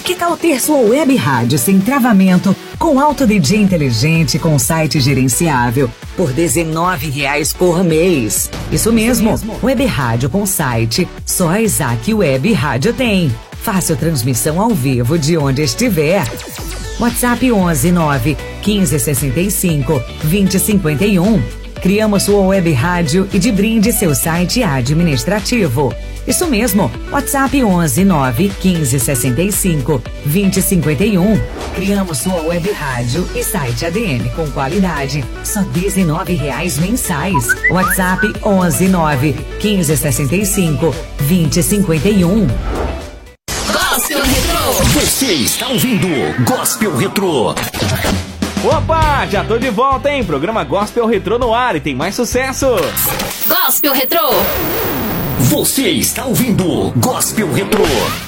Que tal ter sua web rádio sem travamento, com Auto DJ inteligente, com site gerenciável, por R$19 por mês? Isso mesmo, web rádio com site, só a Isaac Web Rádio tem. Fácil transmissão ao vivo de onde estiver. WhatsApp 11 9 15 65 20 51. Criamos sua web rádio e de brinde seu site administrativo. Isso mesmo, WhatsApp 11 9 15 65 20 51. Criamos sua web rádio e site ADM com qualidade, só R$19 mensais. WhatsApp 11 9 15 65 20 51. Gospel Retrô. Você está ouvindo Gospel Retrô. Opa, já tô de volta, hein? Programa Gospel Retrô no ar e tem mais sucesso. Gospel Retrô. Você está ouvindo Gospel Retrô.